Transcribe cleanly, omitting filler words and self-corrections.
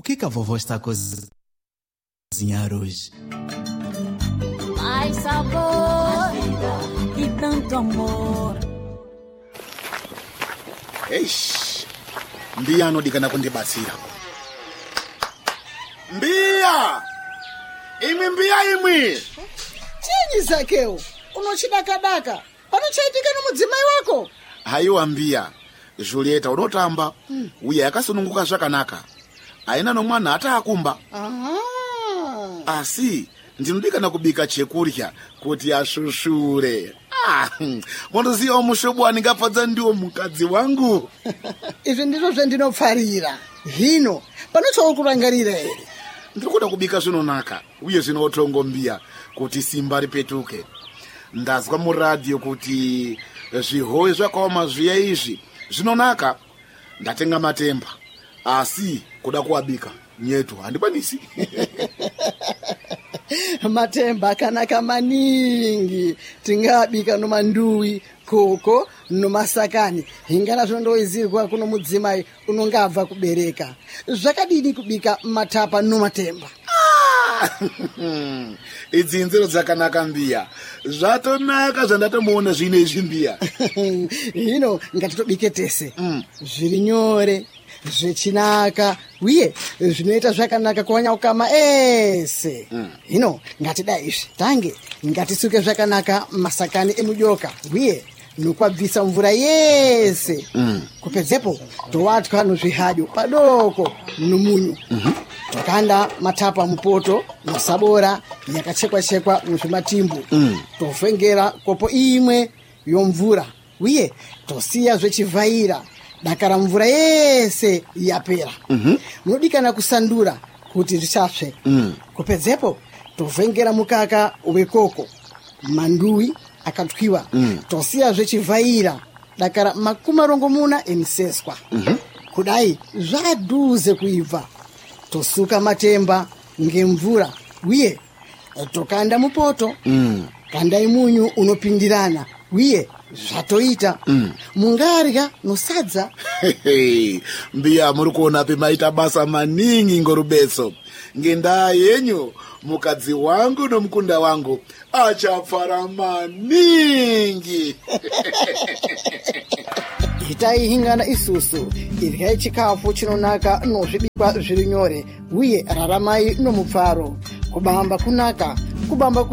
que a vovó está a cozinhar hoje? Mais sabor e tanto amor. Eish, Mbia anodikana kundibatsira. Mbia! Imwi! Chinyi Zakeu, unochidakadaka. Panochaitika nomudzimai wako? Haiwa Mbia, Julieta unotamba. Uye akasununguka zvakanaka. Aina nomwana ataakumba. Asi, ndinodikana kubika chekurya kuti ashushure. Mondoziva mushobo aningafadza ndiwo mukadzi wangu. Izvi ndizvo zvandinopfarira. Hino, panotsvawo kurangarira here? Ndikuda kubika zvinonaka, uye zvinotongo Mbia, kuti simba ripetuke. Ndazwa muradio kuti zvihowe zvakaoma zviya izvi zvinonaka. Ndatenga matemba, asi kuda kuabika nyetu handikwanisi. Matemba akanaka maningi. Tingabika nomanduwi, koko, nomasakani. Hingana zvondoizirwa kuno mudzimai unongabva kubereka. Zvakadini kubika matapa nomatemba? Idzinziro dzakanaka Mbia. Zvatonaka zvandatomuona zvine izvi Mbia. Hino ngatitobike tese. Zviri nyore, zvechinaka, uye zvinoita zvakanaka kuwanya ukama ese. Hino ngatida izvi. Tange ngatisuke zvakanaka masakani emujoka, uye nokwabvisa mvura yese. Kupedzepo towatwa nozvihadyo padoko nomunyu. Tokanda matapa mupoto musabora yakachekwa muzvimatimbu. Tovhengera kopo imwe yomvura, uye tosiya zvechivhaira dakara mvura yese yapera. Munodikana kusandura kuti zvisapsve. Kupedzepo tovhengera mukaka wekoko, manduwi akatwiwa. Tosiya zvechivhaira dakara 40 emiseswa. Kudai zvaduze kuibva. Tosuka matemba ngemvura, uye tokanda mupoto. Kandai munyu unopindirana, uye zvatoita. Mungarya nosadza. Mbia muri kuona pemaita basa maningi ngorubetso. Ngendaa yenyu mukadzi wangu nomukunda wangu achapfara maningi. Itai hingana isusu, iryai chikafu chinonaka nozvibikwa zviri nyore, uye raramai nomupfaro. Kubamba kunaka, kubamba